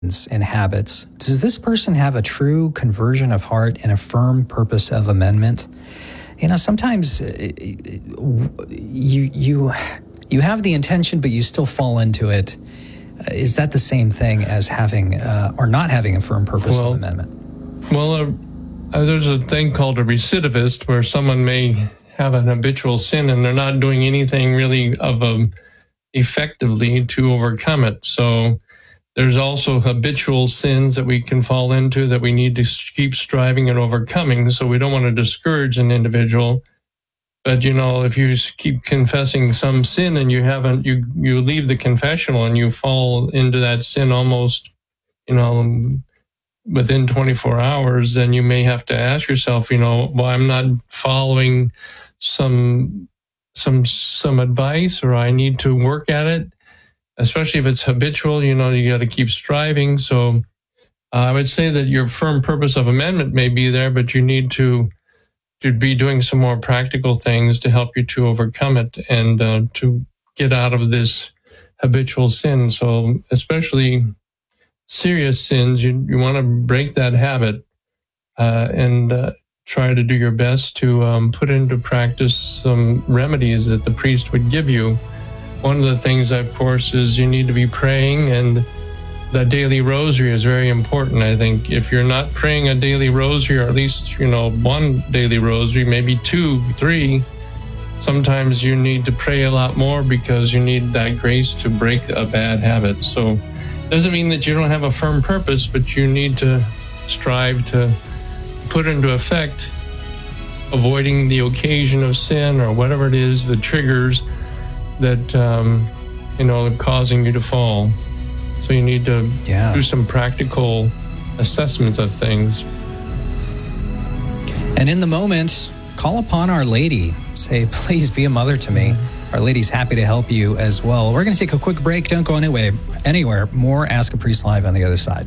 and habits, does this person have a true conversion of heart and a firm purpose of amendment? Sometimes you have the intention, but you still fall into it. Is that the same thing as having or not having a firm purpose of amendment? Well, there's a thing called a recidivist, where someone may have an habitual sin and they're not doing anything really effectively to overcome it. So there's also habitual sins that we can fall into that we need to keep striving and overcoming. So we don't want to discourage an individual. But, if you keep confessing some sin and you leave the confessional and you fall into that sin almost, within 24 hours, then you may have to ask yourself, I'm not following some advice, or I need to work at it. Especially if it's habitual, you got to keep striving. So I would say that your firm purpose of amendment may be there, but you need to be doing some more practical things to help you to overcome it and to get out of this habitual sin. So especially serious sins, you want to break that habit and try to do your best to put into practice some remedies that the priest would give you. One of the things, of course, is you need to be praying, and the daily rosary is very important, I think. If you're not praying a daily rosary, or at least, one daily rosary, maybe 2, 3, sometimes you need to pray a lot more because you need that grace to break a bad habit. So it doesn't mean that you don't have a firm purpose, but you need to strive to put into effect avoiding the occasion of sin or whatever it is, the triggers that, are causing you to fall. So you need to do some practical assessments of things. And in the moment, call upon Our Lady. Say, please be a mother to me. Our Lady's happy to help you as well. We're going to take a quick break. Don't go anywhere. More Ask a Priest Live on the other side.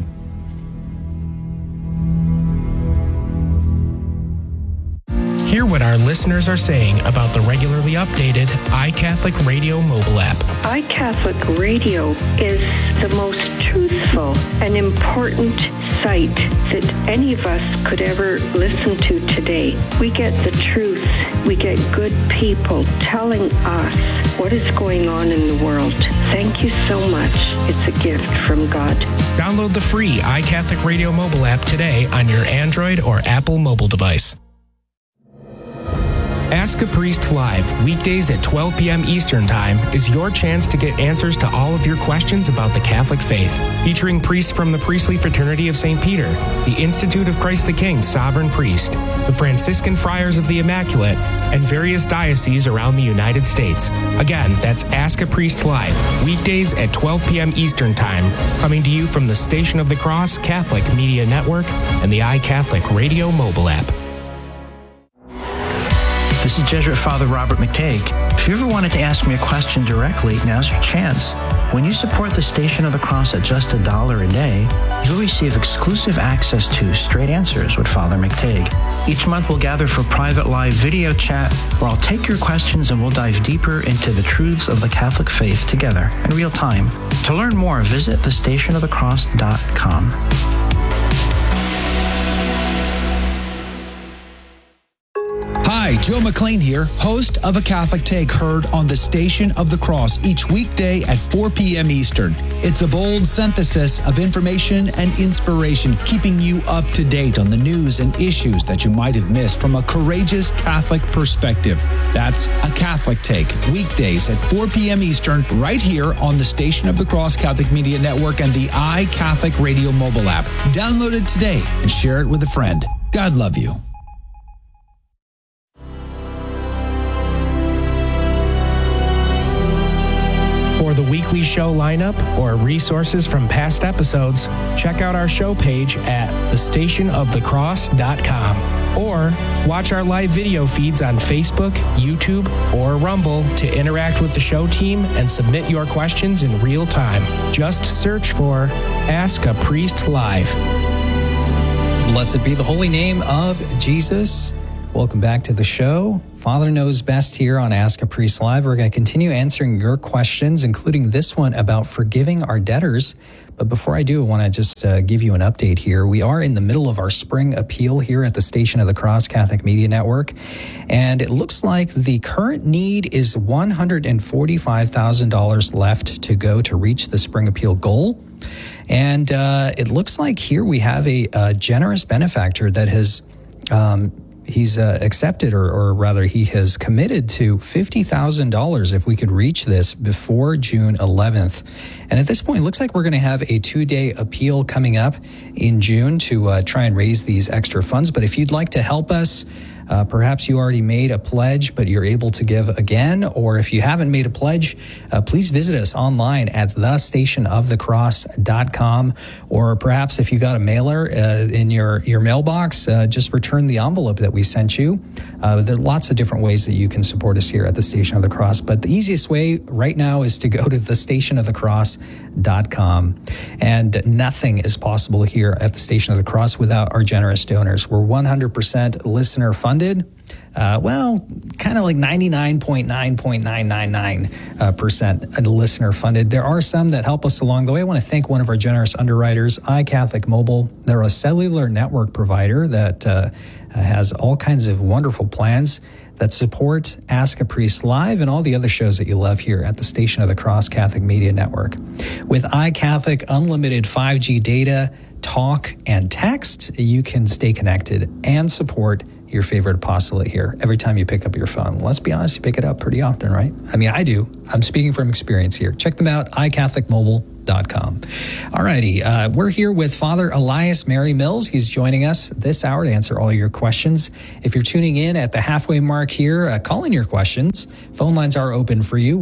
Hear what our listeners are saying about the regularly updated iCatholic Radio mobile app. iCatholic Radio is the most truthful and important site that any of us could ever listen to today. We get the truth. We get good people telling us what is going on in the world. Thank you so much. It's a gift from God. Download the free iCatholic Radio mobile app today on your Android or Apple mobile device. Ask a Priest Live, weekdays at 12 p.m. Eastern Time, is your chance to get answers to all of your questions about the Catholic faith. Featuring priests from the Priestly Fraternity of St. Peter, the Institute of Christ the King Sovereign Priest, the Franciscan Friars of the Immaculate, and various dioceses around the United States. Again, that's Ask a Priest Live, weekdays at 12 p.m. Eastern Time, coming to you from the Station of the Cross Catholic Media Network and the iCatholic Radio mobile app. This is Jesuit Father Robert McTague. If you ever wanted to ask me a question directly, now's your chance. When you support the Station of the Cross at just $1 a day, you'll receive exclusive access to Straight Answers with Father McTague. Each month we'll gather for private live video chat where I'll take your questions and we'll dive deeper into the truths of the Catholic faith together in real time. To learn more, visit thestationofthecross.com. Hi, Joe McLean here, host of A Catholic Take, heard on the Station of the Cross each weekday at 4 p.m. Eastern. It's a bold synthesis of information and inspiration, keeping you up to date on the news and issues that you might have missed from a courageous Catholic perspective. That's A Catholic Take, weekdays at 4 p.m. Eastern, right here on the Station of the Cross Catholic Media Network and the iCatholic Radio mobile app. Download it today and share it with a friend. God love you. For the weekly show lineup or resources from past episodes, check out our show page at thestationofthecross.com or watch our live video feeds on Facebook, YouTube, or Rumble to interact with the show team and submit your questions in real time. Just search for Ask a Priest Live. Blessed be the holy name of Jesus. Welcome back to the show. Father Knows Best here on Ask a Priest Live. We're going to continue answering your questions, including this one about forgiving our debtors. But before I do, I want to just give you an update here. We are in the middle of our spring appeal here at the Station of the Cross Catholic Media Network. And it looks like the current need is $145,000 left to go to reach the spring appeal goal. And it looks like here we have a generous benefactor that has... he's accepted, or rather he has committed to $50,000 if we could reach this before June 11th. And at this point, it looks like we're going to have a 2-day appeal coming up in June to try and raise these extra funds. But if you'd like to help us, perhaps you already made a pledge, but you're able to give again, or if you haven't made a pledge, please visit us online at thestationofthecross.com, or perhaps if you got a mailer in your mailbox, just return the envelope that we sent you. There are lots of different ways that you can support us here at the Station of the Cross, but the easiest way right now is to go to thestationofthecross.com. And nothing is possible here at the Station of the Cross without our generous donors. We're 100% listener funded. Kind of like 99.999% listener funded. There are some that help us along the way. I want to thank one of our generous underwriters, iCatholic Mobile. They're a cellular network provider that has all kinds of wonderful plans that support Ask a Priest Live and all the other shows that you love here at the Station of the Cross Catholic Media Network. With iCatholic unlimited 5G data, talk, and text, you can stay connected and support your favorite apostolate here every time you pick up your phone. Let's be honest, you pick it up pretty often, right? I mean, I do. I'm speaking from experience here. Check them out, iCatholicMobile.com. Alrighty, we're here with Father Elias Mary Mills. He's joining us this hour to answer all your questions. If you're tuning in at the halfway mark here, call in your questions. Phone lines are open for you,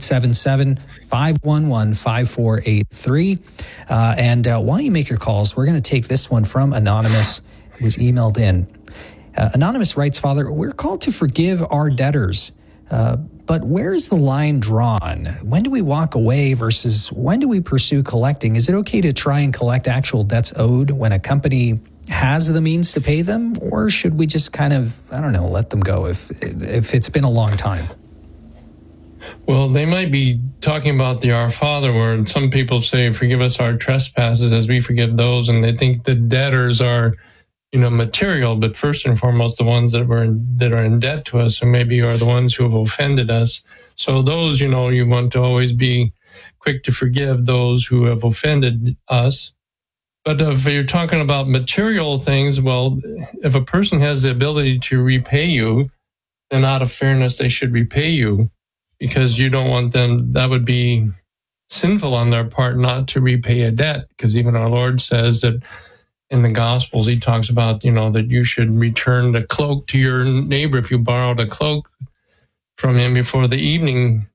1-877-511-5483. And while you make your calls, we're going to take this one from Anonymous, who was emailed in. Anonymous writes, Father, we're called to forgive our debtors, but where is the line drawn? When do we walk away versus when do we pursue collecting? Is it okay to try and collect actual debts owed when a company has the means to pay them? Or should we just kind of, let them go if it's been a long time? Well, they might be talking about the Our Father, where some people say, forgive us our trespasses as we forgive those, and they think the debtors are material, but first and foremost, the ones that are in debt to us, and maybe are the ones who have offended us. So those, you want to always be quick to forgive those who have offended us. But if you're talking about material things, well, if a person has the ability to repay you, then out of fairness, they should repay you, because you don't want them, that would be sinful on their part not to repay a debt, because even our Lord says that in the Gospels, he talks about, that you should return the cloak to your neighbor if you borrowed a cloak from him before the evening.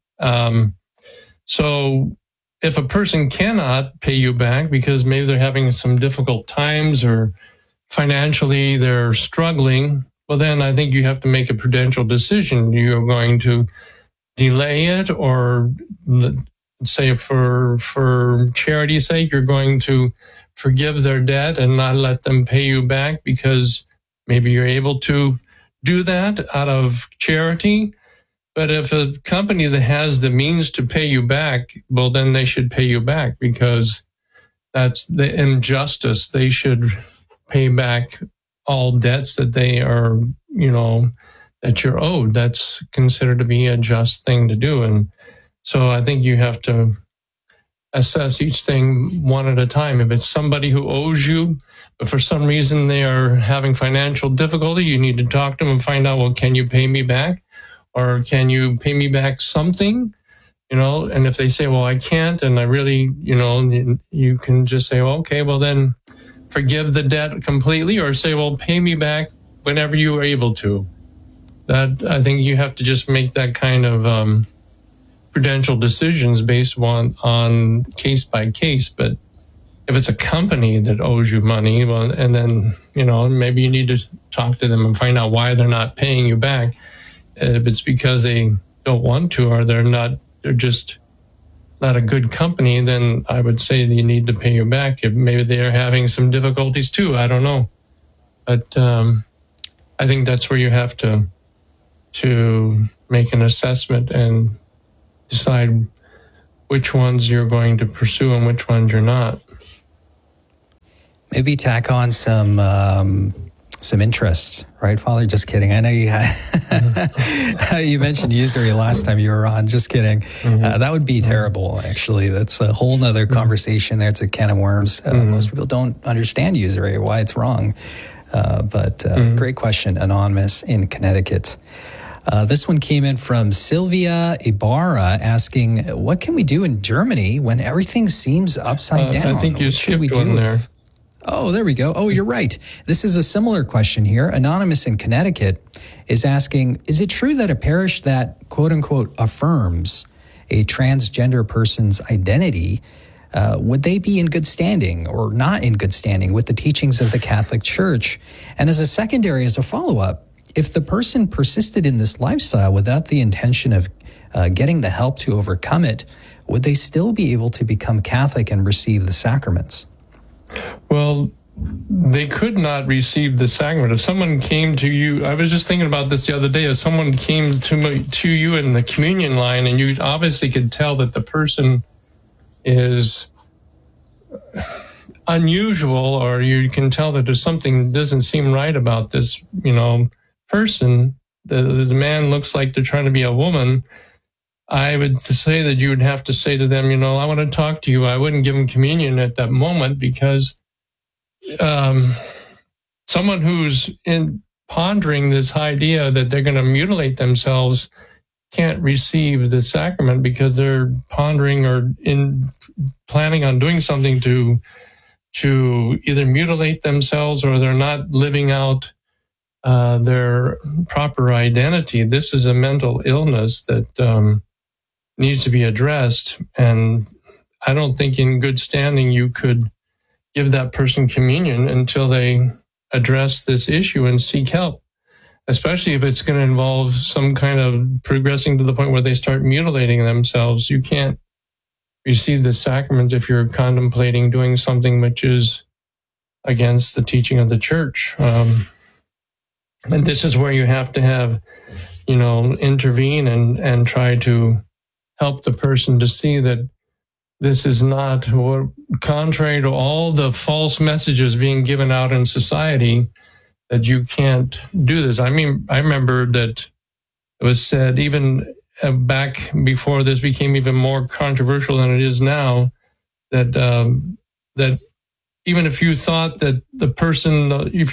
So if a person cannot pay you back because maybe they're having some difficult times or financially they're struggling, well, then I think you have to make a prudential decision. You're going to delay it, or say for charity's sake, you're going to forgive their debt and not let them pay you back because maybe you're able to do that out of charity. But if a company that has the means to pay you back, well, then they should pay you back, because that's the injustice. They should pay back all debts that they are, that you're owed. That's considered to be a just thing to do. And so I think you have to assess each thing one at a time. If it's somebody who owes you, but for some reason they are having financial difficulty, you need to talk to them and find out, well, can you pay me back? Or can you pay me back something? And if they say, well, I can't, and I really, you can just say, well, okay, well then forgive the debt completely, or say, well, pay me back whenever you are able to. That, I think you have to just make that kind of prudential decisions based on case by case. But if it's a company that owes you money, well, and then, maybe you need to talk to them and find out why they're not paying you back. If it's because they don't want to, or they're just not a good company, then I would say that you need to pay you back. If maybe they're having some difficulties too, I don't know. But I think that's where you have to make an assessment and decide which ones you're going to pursue and which ones you're not. Maybe tack on some interest, right, Father? Just kidding. I know you you mentioned usury last time you were on. Just kidding. That would be terrible, actually. That's a whole nother conversation there. It's a can of worms. Most people don't understand usury, why it's wrong. But great question, Anonymous in Connecticut. This one came in from Sylvia Ibarra asking, what can we do in Germany when everything seems upside down? I think you skipped one there. Oh, there we go. Oh, you're right. This is a similar question here. Anonymous in Connecticut is asking, is it true that a parish that, quote unquote, affirms a transgender person's identity, would they be in good standing or not in good standing with the teachings of the Catholic Church? And as a secondary, as a follow-up, if the person persisted in this lifestyle without the intention of getting the help to overcome it, would they still be able to become Catholic and receive the sacraments? Well, they could not receive the sacrament. If someone came to you, I was just thinking about this the other day, if someone came to you in the communion line and you obviously could tell that the person is unusual, or you can tell that there's something doesn't seem right about this, person, the man looks like they're trying to be a woman, I would say that you would have to say to them, I want to talk to you. I wouldn't give them communion at that moment, because someone who's pondering this idea that they're going to mutilate themselves can't receive the sacrament because they're pondering or planning on doing something to either mutilate themselves, or they're not living out their proper identity. This is a mental illness that needs to be addressed. And I don't think in good standing you could give that person communion until they address this issue and seek help, especially if it's going to involve some kind of progressing to the point where they start mutilating themselves. You can't receive the sacrament if you're contemplating doing something which is against the teaching of the Church. And this is where you have to have, intervene and try to help the person to see that this is not contrary to all the false messages being given out in society, that you can't do this. I mean, I remember that it was said even back before this became even more controversial than it is now, that that even if you thought that the person,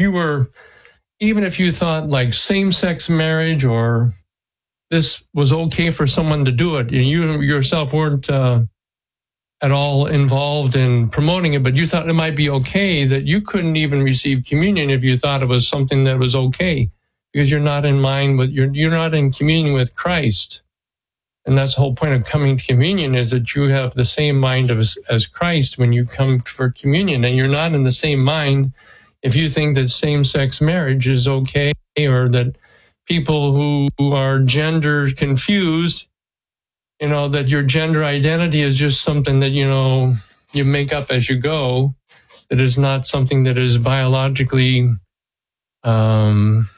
even if you thought like same-sex marriage or this was okay for someone to do it, and you yourself weren't at all involved in promoting it, but you thought it might be okay, that you couldn't even receive communion if you thought it was something that was okay, because you're not in mind with you're not in communion with Christ. And that's the whole point of coming to communion, is that you have the same mind as Christ when you come for communion, and you're not in the same mind if you think that same-sex marriage is okay, or that people who are gender confused, that your gender identity is just something that, you make up as you go, that is not something that is biologically built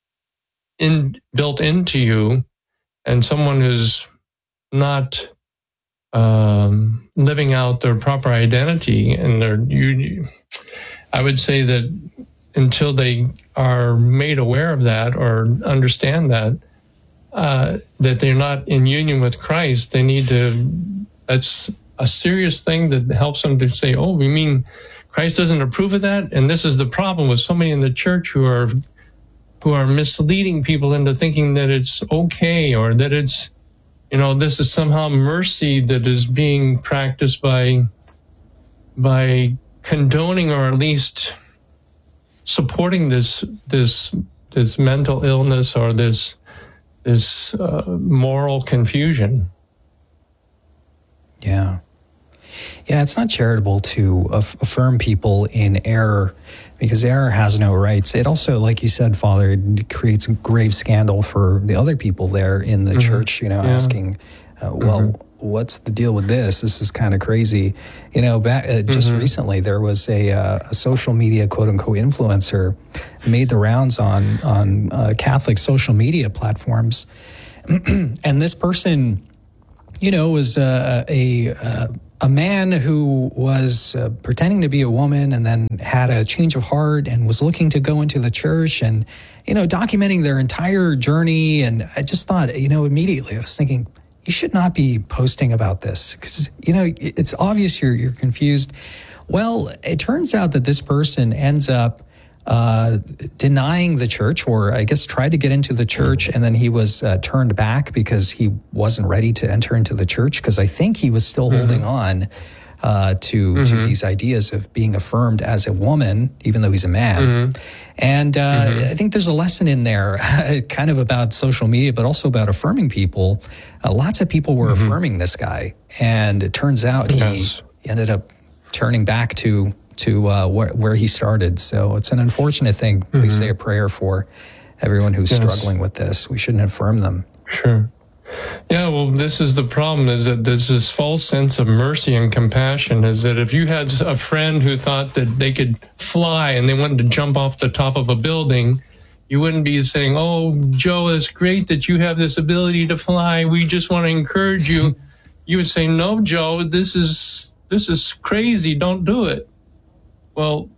into you, and someone who's not living out their proper identity, and I would say that until they are made aware of that or understand that they're not in union with Christ, they need to, that's a serious thing that helps them to say, oh, we mean Christ doesn't approve of that? And this is the problem with so many in the church who are misleading people into thinking that it's okay, or that it's, this is somehow mercy that is being practiced by condoning, or at least supporting this mental illness, or this moral confusion. Yeah, it's not charitable to affirm people in error, because error has no rights. It also, like you said, Father, it creates a grave scandal for the other people there in the church, asking, what's the deal with this? This is kind of crazy. You know, back just recently, there was a social media quote unquote influencer made the rounds on Catholic social media platforms, and this person, you know, was a man who was pretending to be a woman and then had a change of heart and was looking to go into the church and, you know, documenting their entire journey. And I just thought, you know, immediately I was thinking, you should not be posting about this because, you know, it's obvious you're confused. Well, it turns out that this person ends up denying the church, or I guess tried to get into the church, and then he was turned back because he wasn't ready to enter into the church, because I think he was still holding on to these ideas of being affirmed as a woman, even though he's a man. And I think there's a lesson in there kind of about social media, but also about affirming people. Lots of people were affirming this guy, and it turns out he ended up turning back to where he started. So it's an unfortunate thing. Please say a prayer for everyone who's struggling with this. We shouldn't affirm them. Sure. Yeah, well, this is the problem, is that there's this false sense of mercy and compassion, is that if you had a friend who thought that they could fly and they wanted to jump off the top of a building, you wouldn't be saying, oh, Joe, it's great that you have this ability to fly. We just want to encourage you. You would say, no, Joe, this is crazy. Don't do it. Well,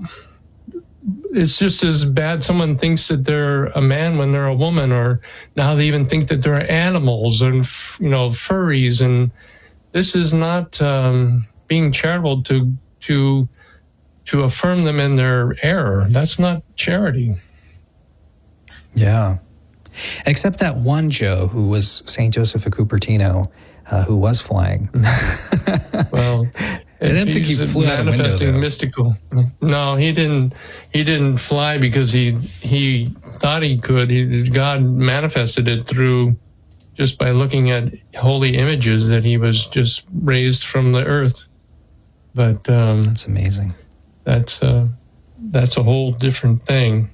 it's just as bad. Someone thinks that they're a man when they're a woman, or now they even think that they're animals and, you know, furries. And this is not being charitable to affirm them in their error. That's not charity. Yeah. Except that one Joe who was St. Joseph of Cupertino, who was flying. Well, I didn't think he flew out of manifesting window, mystical. No, he didn't fly because he thought he could. God manifested it through just by looking at holy images that he was just raised from the earth. But that's amazing. That's a whole different thing.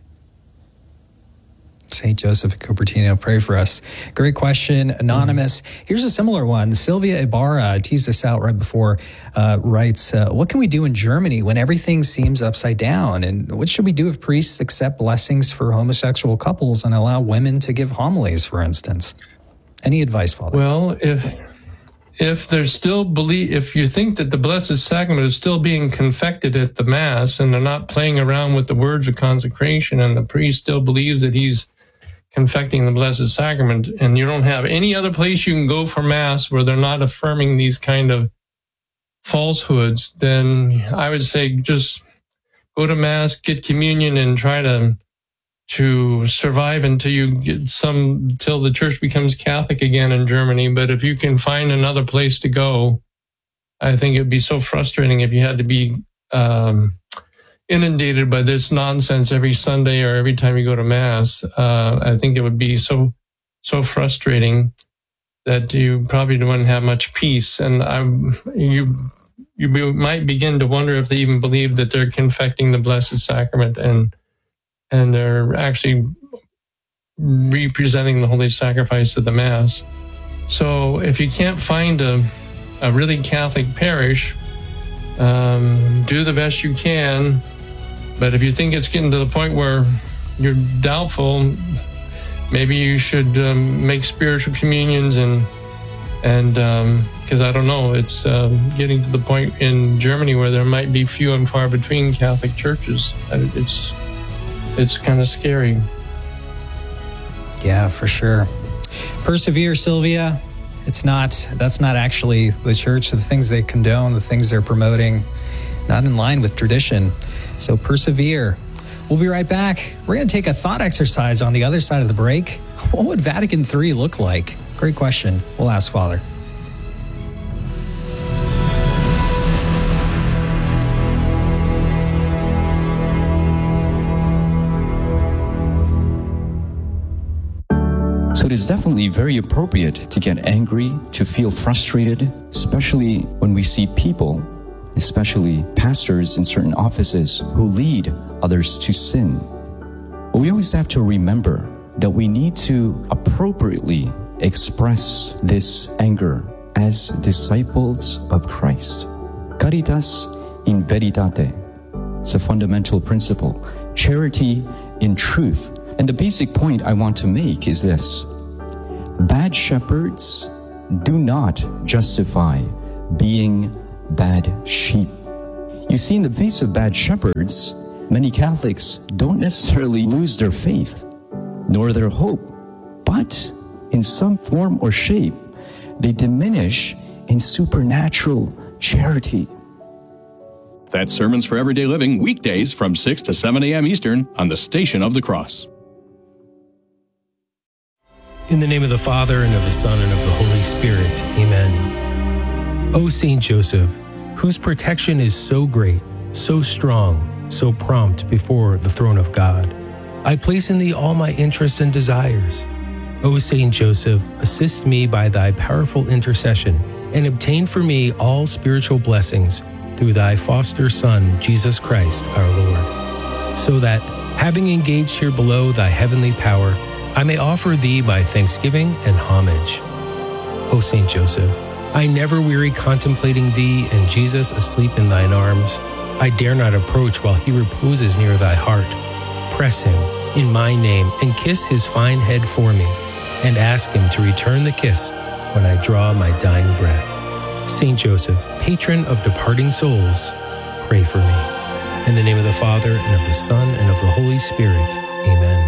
St. Joseph of Cupertino, pray for us. Great question, Anonymous. Here's a similar one. Sylvia Ibarra teased this out right before, writes, what can we do in Germany when everything seems upside down? And what should we do if priests accept blessings for homosexual couples and allow women to give homilies, for instance? Any advice, Father? Well, if there's still if you think that the Blessed Sacrament is still being confected at the Mass and they're not playing around with the words of consecration, and the priest still believes that he's confecting the Blessed Sacrament, and you don't have any other place you can go for Mass where they're not affirming these kind of falsehoods, then I would say just go to Mass, get communion, and try to survive until the church becomes Catholic again in Germany. But if you can find another place to go, I think it'd be so frustrating if you had to be inundated by this nonsense every Sunday or every time you go to Mass. I think it would be so frustrating that you probably wouldn't have much peace. And you might begin to wonder if they even believe that they're confecting the Blessed Sacrament and they're actually representing the Holy Sacrifice of the Mass. So if you can't find a really Catholic parish, do the best you can. But if you think it's getting to the point where you're doubtful, maybe you should make spiritual communions and because I don't know, it's getting to the point in Germany where there might be few and far between Catholic churches. It's kind of scary. Yeah, for sure. Persevere, Sylvia. That's not actually the church. The things they condone, the things they're promoting, not in line with tradition. So persevere. We'll be right back. We're going to take a thought exercise on the other side of the break. What would Vatican III look like? Great question. We'll ask Father. So it is definitely very appropriate to get angry, to feel frustrated, especially when we see people, especially pastors in certain offices, who lead others to sin. But we always have to remember that we need to appropriately express this anger as disciples of Christ. Caritas in veritate. It's a fundamental principle. Charity in truth. And the basic point I want to make is this. Bad shepherds do not justify being bad sheep. You see, in the face of bad shepherds, many Catholics don't necessarily lose their faith, nor their hope, but in some form or shape, they diminish in supernatural charity. That's Sermons for Everyday Living, weekdays from 6 to 7 a.m. Eastern on the Station of the Cross. In the name of the Father, and of the Son, and of the Holy Spirit. Amen. O Saint Joseph, whose protection is so great, so strong, so prompt before the throne of God, I place in thee all my interests and desires. O Saint Joseph, assist me by thy powerful intercession, and obtain for me all spiritual blessings through thy foster Son, Jesus Christ our Lord, so that, having engaged here below thy heavenly power, I may offer thee my thanksgiving and homage. O Saint Joseph, I never weary contemplating thee and Jesus asleep in thine arms. I dare not approach while he reposes near thy heart. Press him in my name and kiss his fine head for me, and ask him to return the kiss when I draw my dying breath. Saint Joseph, patron of departing souls, pray for me. In the name of the Father, and of the Son, and of the Holy Spirit. Amen.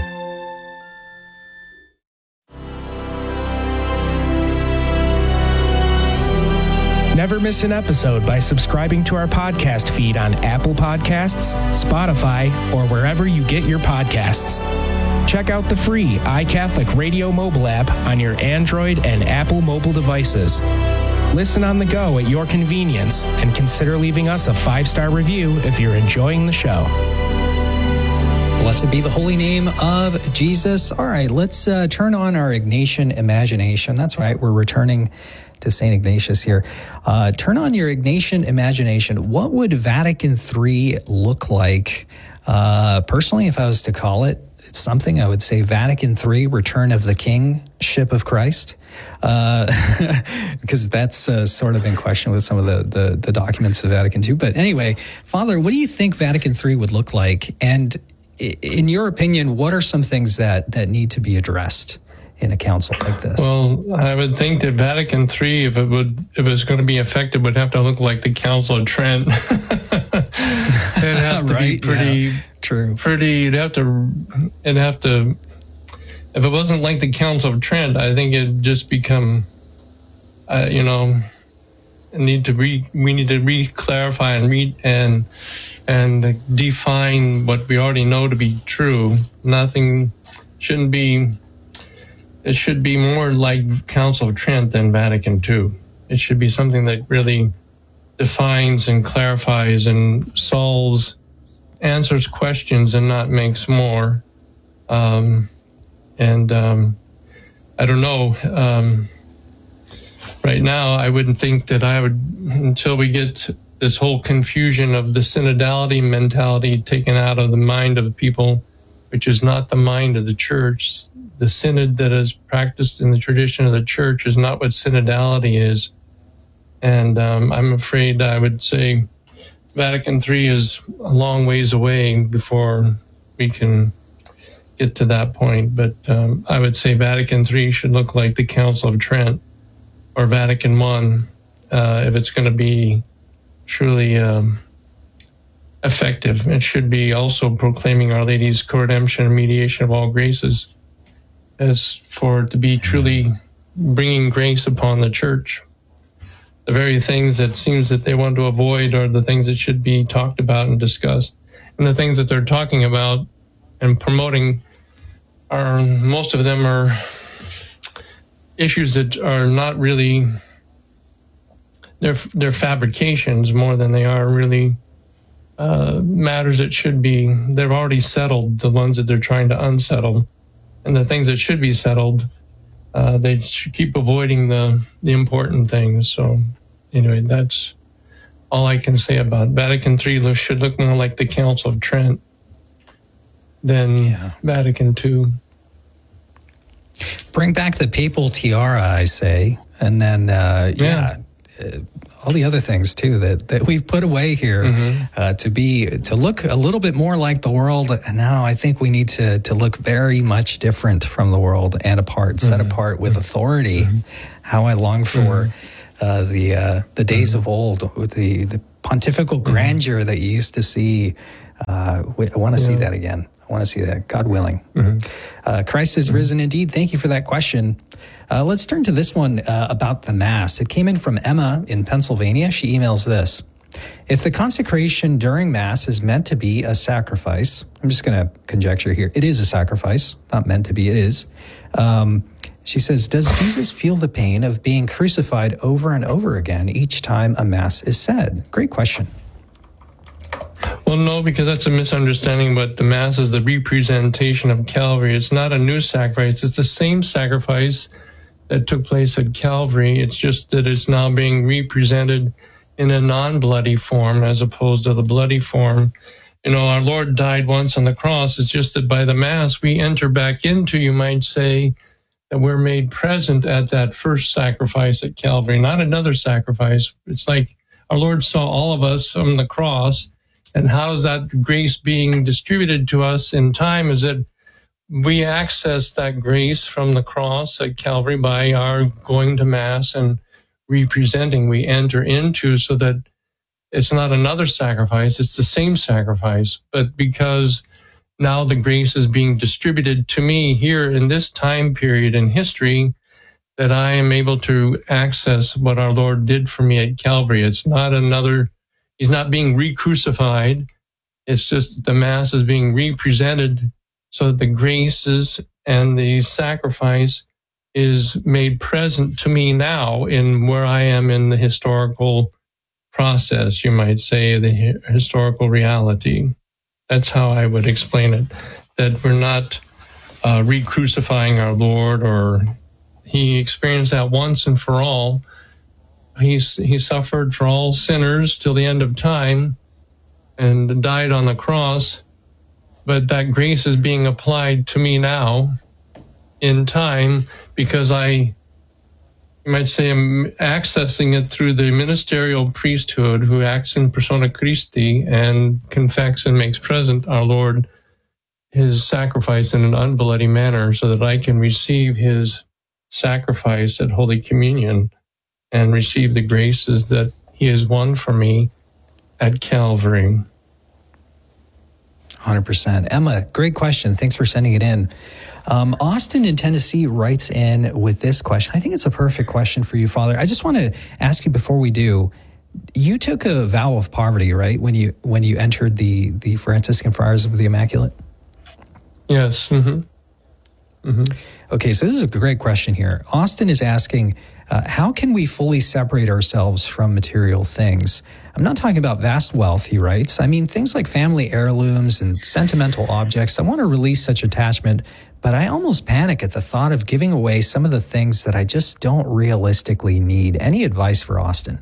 Never miss an episode by subscribing to our podcast feed on Apple Podcasts, Spotify, or wherever you get your podcasts. Check out the free iCatholic Radio mobile app on your Android and Apple mobile devices. Listen on the go at your convenience, and consider leaving us a 5-star review if you're enjoying the show. Blessed be the holy name of Jesus. All right, let's turn on our Ignatian imagination. That's right, we're returning to St. Ignatius here. Turn on your Ignatian imagination. What would Vatican III look like? Personally, if I was to call it something, I would say Vatican III, Return of the Kingship of Christ, because that's sort of in question with some of the documents of Vatican II. But anyway, Father, what do you think Vatican III would look like? And in your opinion, what are some things that need to be addressed in a council like this? Well, I would think that Vatican III, if it was going to be effective, would have to look like the Council of Trent. It'd have to be pretty true. It'd have to. If it wasn't like the Council of Trent, I think it'd just become, we need to re-clarify and define what we already know to be true. Nothing shouldn't be. It should be more like Council of Trent than Vatican II. It should be something that really defines and clarifies and answers questions and not makes more. I don't know. Right now, I wouldn't think that I would, until we get this whole confusion of the synodality mentality taken out of the mind of the people, which is not the mind of the church. The synod that is practiced in the tradition of the church is not what synodality is. And I'm afraid I would say Vatican III is a long ways away before we can get to that point. But I would say Vatican III should look like the Council of Trent or Vatican I if it's going to be truly effective. It should be also proclaiming Our Lady's co-redemption and mediation of all graces, as for it to be truly bringing grace upon the church. The very things that seems that they want to avoid are the things that should be talked about and discussed. And the things that they're talking about and promoting most of them are issues that are not really, they're fabrications more than they are really matters that should be, they've already settled, the ones that they're trying to unsettle. And the things that should be settled, they should keep avoiding the important things. So anyway, that's all I can say about Vatican III. Should look more like the Council of Trent than Vatican II. Bring back the papal tiara, I say, and then all the other things too that we've put away here to look a little bit more like the world. And now I think we need to look very much different from the world and apart, set apart with authority. How I long for the days of old with the pontifical grandeur that you used to see. I want to see that again. I want to see that, God willing. Christ is risen indeed. Thank you for that question. Let's turn to this one about the Mass. It came in from Emma in Pennsylvania. She emails this. If the consecration during Mass is meant to be a sacrifice, I'm just going to conjecture here. It is a sacrifice, not meant to be, it is. She says, does Jesus feel the pain of being crucified over and over again each time a Mass is said? Great question. Well, no, because that's a misunderstanding. But the Mass is the representation of Calvary. It's not a new sacrifice. It's the same sacrifice that took place at Calvary. It's just that it's now being represented in a non-bloody form as opposed to the bloody form. You know, our Lord died once on the cross. It's just that by the Mass, we enter back into, you might say, that we're made present at that first sacrifice at Calvary, not another sacrifice. It's like our Lord saw all of us from the cross. And how is that grace being distributed to us in time? Is that we access that grace from the cross at Calvary by our going to Mass and representing. We enter into so that it's not another sacrifice, it's the same sacrifice. But because now the grace is being distributed to me here in this time period in history, that I am able to access what our Lord did for me at Calvary. It's not another. He's not being re-crucified. It's just the Mass is being represented so that the graces and the sacrifice is made present to me now in where I am in the historical process, you might say, the historical reality. That's how I would explain it, that we're not re-crucifying our Lord, or he experienced that once and for all. He suffered for all sinners till the end of time and died on the cross, but that grace is being applied to me now in time because you might say, I'm accessing it through the ministerial priesthood who acts in persona Christi and confects and makes present our Lord, his sacrifice in an unbloody manner so that I can receive his sacrifice at Holy Communion and receive the graces that he has won for me at Calvary. 100%. Emma, great question. Thanks for sending it in. Austin in Tennessee writes in with this question. I think it's a perfect question for you, Father. I just want to ask you before we do, you took a vow of poverty, right, when you entered the Franciscan Friars of the Immaculate? Yes. Okay, so this is a great question here. Austin is asking, how can we fully separate ourselves from material things? I'm not talking about vast wealth, he writes. I mean, things like family heirlooms and sentimental objects. I want to release such attachment, but I almost panic at the thought of giving away some of the things that I just don't realistically need. Any advice for Austin?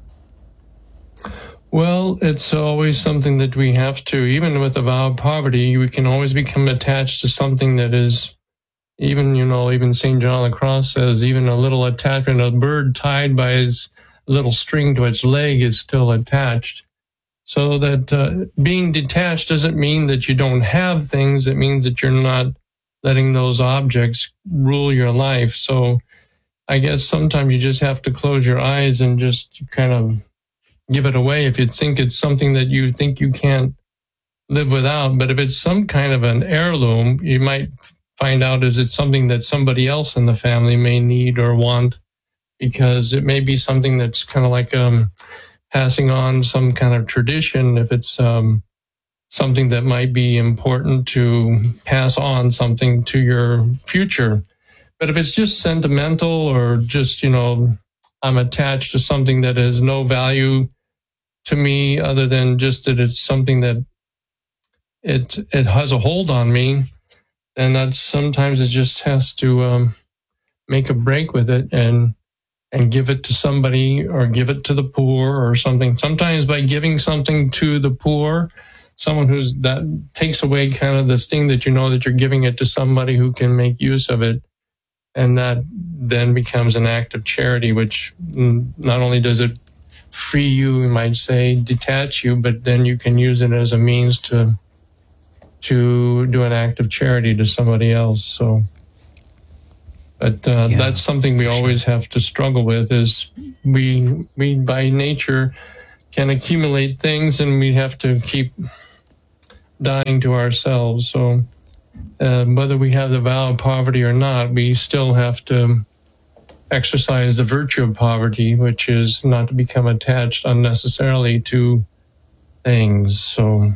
Well, it's always something that we have to, even with a vow of poverty, we can always become attached to something that is, even St. John of the Cross says, even a little attachment, a bird tied by his little string to its leg is still attached. So that being detached doesn't mean that you don't have things. It means that you're not letting those objects rule your life. So I guess sometimes you just have to close your eyes and just kind of give it away if you think it's something that you think you can't live without. But if it's some kind of an heirloom, you might find out is it something that somebody else in the family may need or want, because it may be something that's kind of like passing on some kind of tradition. If it's something that might be important to pass on something to your future. But if it's just sentimental or just, I'm attached to something that has no value to me other than just that it's something that it has a hold on me, then that's sometimes it just has to make a break with it and give it to somebody or give it to the poor or something. Sometimes by giving something to the poor, someone that takes away kind of this thing that that you're giving it to somebody who can make use of it. And that then becomes an act of charity, which not only does it free you, you might say, detach you, but then you can use it as a means to do an act of charity to somebody else. So, but that's something we always have to struggle with, is we by nature can accumulate things, and we have to keep dying to ourselves. So whether we have the vow of poverty or not, we still have to exercise the virtue of poverty, which is not to become attached unnecessarily to things. So,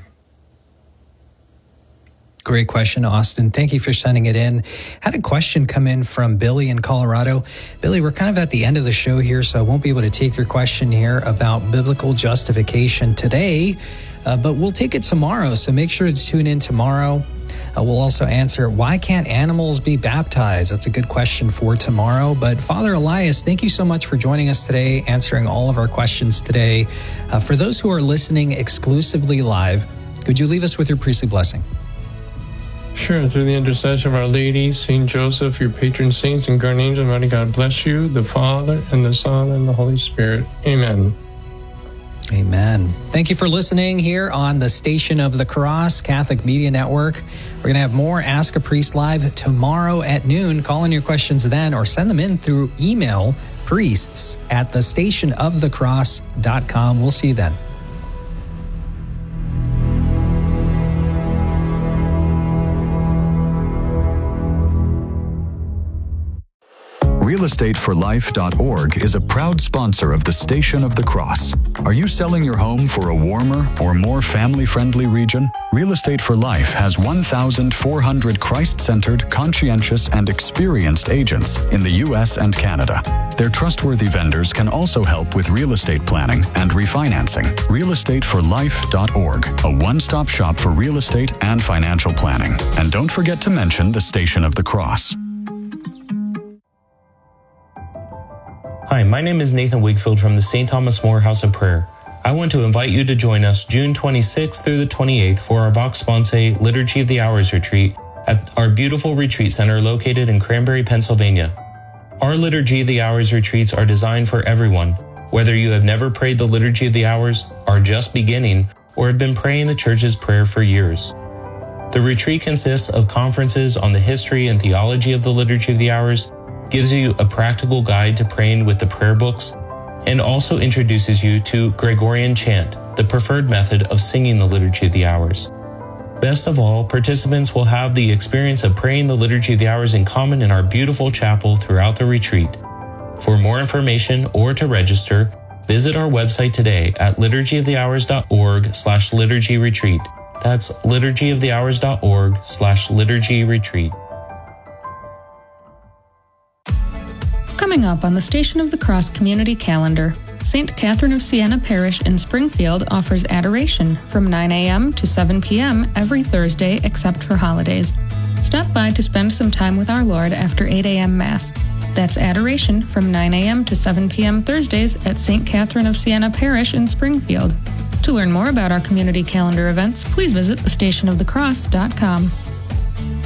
great question, Austin. Thank you for sending it in. Had a question come in from Billy in Colorado. Billy, we're kind of at the end of the show here, so I won't be able to take your question here about biblical justification today, but we'll take it tomorrow. So make sure to tune in tomorrow. We'll also answer, why can't animals be baptized? That's a good question for tomorrow. But Father Elias, thank you so much for joining us today, answering all of our questions today. For those who are listening exclusively live, could you leave us with your priestly blessing? Sure. Through the intercession of Our Lady, Saint Joseph, your patron saints and guardian angel, mighty God bless you, the Father and the Son and the Holy Spirit. Amen. Amen. Thank you for listening here on the Station of the Cross Catholic Media Network. We're going to have more Ask a Priest Live tomorrow at noon. Call in your questions then, or send them in through email, priests@thestationofthecross.com. We'll see you then. RealEstateForLife.org is a proud sponsor of the Station of the Cross. Are you selling your home for a warmer or more family-friendly region? Real Estate for Life has 1,400 Christ-centered, conscientious, and experienced agents in the U.S. and Canada. Their trustworthy vendors can also help with real estate planning and refinancing. RealEstateForLife.org, a one-stop shop for real estate and financial planning. And don't forget to mention the Station of the Cross. Hi, my name is Nathan Wigfield from the St. Thomas More House of Prayer. I want to invite you to join us June 26th through the 28th for our Vox Sponsae Liturgy of the Hours retreat at our beautiful retreat center located in Cranberry, Pennsylvania. Our Liturgy of the Hours retreats are designed for everyone, whether you have never prayed the Liturgy of the Hours, are just beginning, or have been praying the Church's prayer for years. The retreat consists of conferences on the history and theology of the Liturgy of the Hours, gives you a practical guide to praying with the prayer books, and also introduces you to Gregorian chant, the preferred method of singing the Liturgy of the Hours. Best of all, participants will have the experience of praying the Liturgy of the Hours in common in our beautiful chapel throughout the retreat. For more information or to register, visit our website today at liturgyofthehours.org/liturgy-retreat. That's liturgyofthehours.org/liturgy-retreat. Coming up on the Station of the Cross community calendar, St. Catherine of Siena Parish in Springfield offers adoration from 9 a.m. to 7 p.m. every Thursday except for holidays. Stop by to spend some time with our Lord after 8 a.m. Mass. That's adoration from 9 a.m. to 7 p.m. Thursdays at St. Catherine of Siena Parish in Springfield. To learn more about our community calendar events, please visit thestationofthecross.com.